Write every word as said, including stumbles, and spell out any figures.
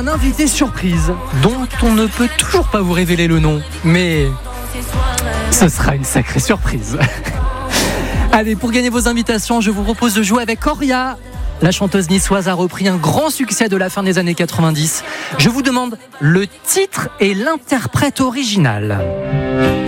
invité surprise dont on ne peut toujours pas vous révéler le nom, mais ce sera une sacrée surprise. Allez, pour gagner vos invitations, je vous propose de jouer avec Oria. La chanteuse niçoise a repris un grand succès de la fin des années quatre-vingt-dix. Je vous demande le titre et l'interprète original.